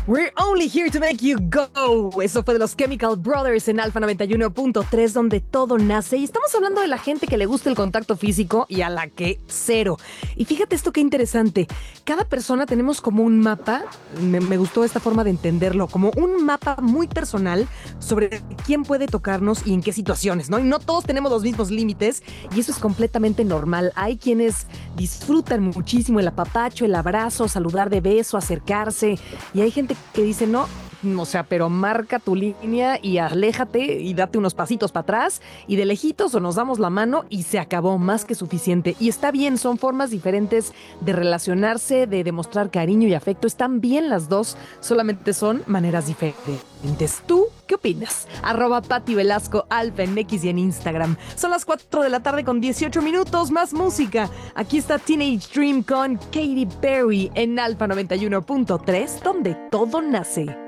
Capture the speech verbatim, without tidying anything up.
We're only here to make you go. Eso fue de los Chemical Brothers en Alfa noventa y uno punto tres, donde todo nace. Y estamos hablando de la gente que le gusta el contacto físico y a la que cero. Y fíjate esto qué interesante. Cada persona tenemos como un mapa, me, me gustó esta forma de entenderlo, como un mapa muy personal sobre quién puede tocarnos y en qué situaciones, ¿no? Y no todos tenemos los mismos límites y eso es completamente normal. Hay quienes disfrutan muchísimo el apapacho, el abrazo, saludar de beso, acercarse. Y hay gente que dice, no, o sea, pero marca tu línea y aléjate y date unos pasitos para atrás y de lejitos o nos damos la mano y se acabó, más que suficiente. Y está bien, son formas diferentes de relacionarse, de demostrar cariño y afecto. Están bien las dos, solamente son maneras diferentes. ¿Tú qué opinas? Arroba Pati Velasco Alfa en X y en Instagram. Son las cuatro de la tarde con dieciocho minutos, más música. Aquí está Teenage Dream con Katy Perry en Alfa noventa y uno punto tres, donde todo nace.